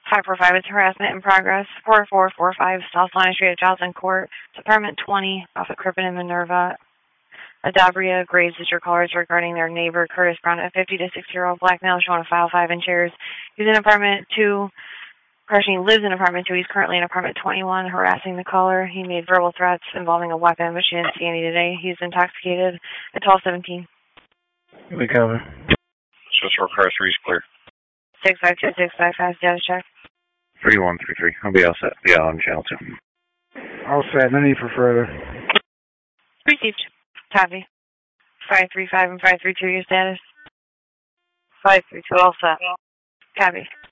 545 is harassment in progress. 4445 South Line Street at Joslin Court. It's apartment 20 off of Crippen and Minerva. Adabria Graves is your callers regarding their neighbor, Curtis Brown, a 50 to 60-year-old black male showing a file 5 in chairs. He's in apartment 2. He lives in apartment 2. He's currently in apartment 21, harassing the caller. He made verbal threats involving a weapon, but she didn't see any today. He's intoxicated at 1217. We cover. Just request reach clear. 652-655, status check. 3133. I'll be all set. Be on channel 2. All set. No need for further. Received. Copy. 535 and 532, your status. 532, all set. Copy.